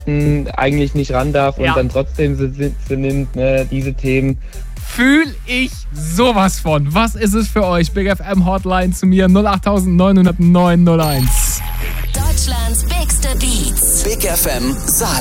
eigentlich nicht ran darf und dann trotzdem sie nimmt, ne, diese Themen. Fühl ich sowas von. Was ist es für euch? Big FM Hotline zu mir 08900 901. Deutschlands bigste Beats. Big FM Saarland.